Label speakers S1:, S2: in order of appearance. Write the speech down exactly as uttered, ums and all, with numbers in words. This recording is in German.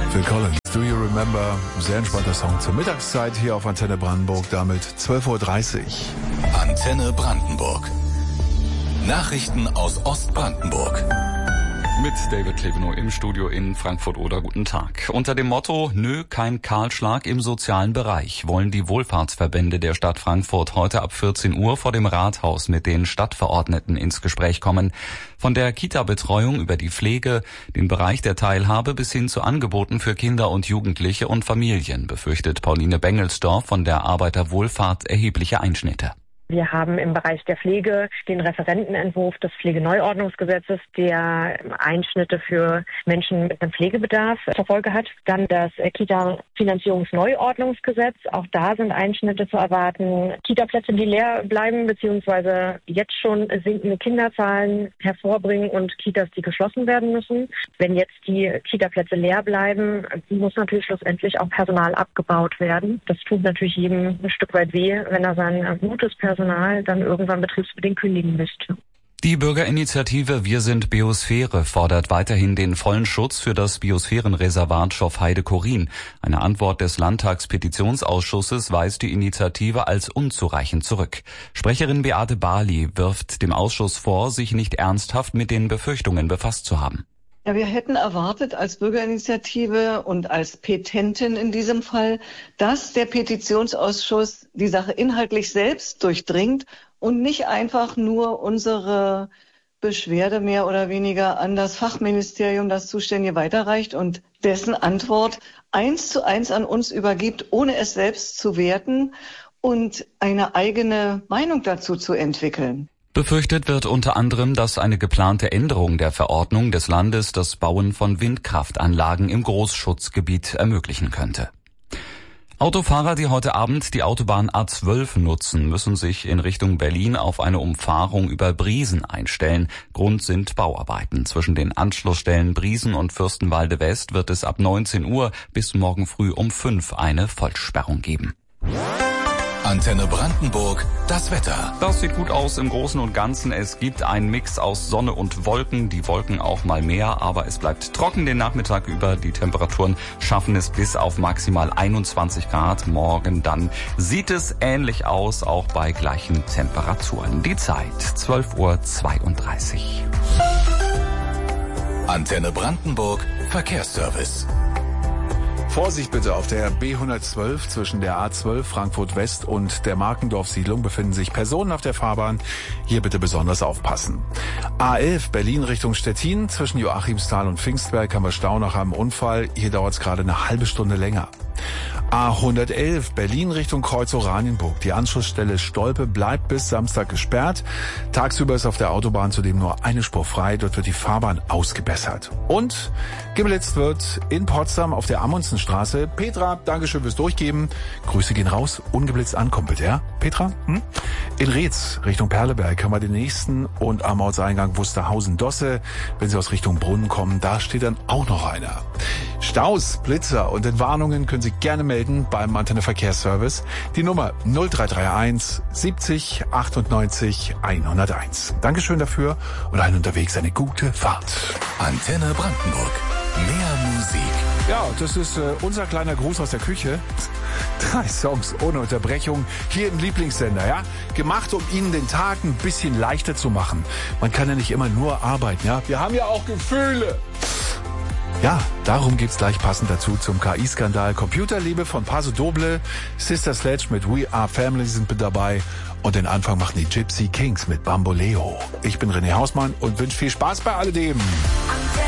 S1: Phil Collins, Do You Remember? Sehr entspannter Song zur Mittagszeit hier auf Antenne Brandenburg, damit zwölf Uhr dreißig.
S2: Antenne Brandenburg. Nachrichten aus Ostbrandenburg.
S3: Mit David Klevenow im Studio in Frankfurt-Oder. Guten Tag. Unter dem Motto Nö, kein Kahlschlag im sozialen Bereich wollen die Wohlfahrtsverbände der Stadt Frankfurt heute ab vierzehn Uhr vor dem Rathaus mit den Stadtverordneten ins Gespräch kommen. Von der Kita-Betreuung über die Pflege, den Bereich der Teilhabe bis hin zu Angeboten für Kinder und Jugendliche und Familien befürchtet Pauline Bengelsdorf von der Arbeiterwohlfahrt erhebliche Einschnitte.
S4: Wir haben im Bereich der Pflege den Referentenentwurf des Pflegeneuordnungsgesetzes, der Einschnitte für Menschen mit einem Pflegebedarf zur Folge hat. Dann das Kita-Finanzierungsneuordnungsgesetz. Auch da sind Einschnitte zu erwarten. Kita-Plätze, die leer bleiben, beziehungsweise jetzt schon sinkende Kinderzahlen hervorbringen und Kitas, die geschlossen werden müssen. Wenn jetzt die Kita-Plätze leer bleiben, muss natürlich schlussendlich auch Personal abgebaut werden. Das tut natürlich jedem ein Stück weit weh, wenn er sein gutes Personal dann irgendwann betriebsbedingt kündigen müsste.
S3: Die Bürgerinitiative Wir sind Biosphäre fordert weiterhin den vollen Schutz für das Biosphärenreservat Schopfheide-Chorin. Eine Antwort des Landtagspetitionsausschusses weist die Initiative als unzureichend zurück. Sprecherin Beate Barley wirft dem Ausschuss vor, sich nicht ernsthaft mit den Befürchtungen befasst zu haben.
S5: Ja, wir hätten erwartet als Bürgerinitiative und als Petentin in diesem Fall, dass der Petitionsausschuss die Sache inhaltlich selbst durchdringt und nicht einfach nur unsere Beschwerde mehr oder weniger an das Fachministerium, das Zuständige, weiterreicht und dessen Antwort eins zu eins an uns übergibt, ohne es selbst zu werten und eine eigene Meinung dazu zu entwickeln.
S3: Befürchtet wird unter anderem, dass eine geplante Änderung der Verordnung des Landes das Bauen von Windkraftanlagen im Großschutzgebiet ermöglichen könnte. Autofahrer, die heute Abend die Autobahn A zwölf nutzen, müssen sich in Richtung Berlin auf eine Umfahrung über Briesen einstellen. Grund sind Bauarbeiten. Zwischen den Anschlussstellen Briesen und Fürstenwalde West wird es ab neunzehn Uhr bis morgen früh um fünf eine Vollsperrung geben.
S2: Antenne Brandenburg, das Wetter.
S3: Das sieht gut aus im Großen und Ganzen. Es gibt einen Mix aus Sonne und Wolken. Die Wolken auch mal mehr, aber es bleibt trocken den Nachmittag über. Die Temperaturen schaffen es bis auf maximal einundzwanzig Grad. Morgen dann sieht es ähnlich aus, auch bei gleichen Temperaturen. Die Zeit zwölf Uhr zweiunddreißig.
S2: Antenne Brandenburg, Verkehrsservice.
S1: Vorsicht bitte, auf der B hundertzwölf zwischen der A zwölf Frankfurt West und der Markendorf-Siedlung befinden sich Personen auf der Fahrbahn. Hier bitte besonders aufpassen. A elf Berlin Richtung Stettin zwischen Joachimsthal und Pfingstberg haben wir Stau nach einem Unfall. Hier dauert es gerade eine halbe Stunde länger. A hundertelf Berlin Richtung Kreuz Oranienburg. Die Anschlussstelle Stolpe bleibt bis Samstag gesperrt. Tagsüber ist auf der Autobahn zudem nur eine Spur frei. Dort wird die Fahrbahn ausgebessert. Und geblitzt wird in Potsdam auf der Amundsenstraße. Petra, Dankeschön fürs Durchgeben. Grüße gehen raus. Ungeblitzt ankommen bitte, ja? Petra? Hm? In Reetz Richtung Perleberg haben wir den nächsten und am Ortseingang Wusterhausen-Dosse. Wenn Sie aus Richtung Brunnen kommen, da steht dann auch noch einer. Staus, Blitzer und Entwarnungen können Sie gerne melden beim Antenne Verkehrsservice. Die Nummer null drei drei eins siebzig achtundneunzig hunderteins. Dankeschön dafür und allen unterwegs eine gute Fahrt.
S2: Antenne Brandenburg. Mehr Musik.
S1: Ja, das ist äh, unser kleiner Gruß aus der Küche. Drei Songs ohne Unterbrechung hier im Lieblingssender, ja? Gemacht, um Ihnen den Tag ein bisschen leichter zu machen. Man kann ja nicht immer nur arbeiten, ja? Wir haben ja auch Gefühle. Ja, darum geht's gleich passend dazu zum K I-Skandal. Computerliebe von Paso Doble, Sister Sledge mit We Are Family sind mit dabei und den Anfang machen die Gypsy Kings mit Bamboleo. Ich bin René Hausmann und wünsche viel Spaß bei alledem.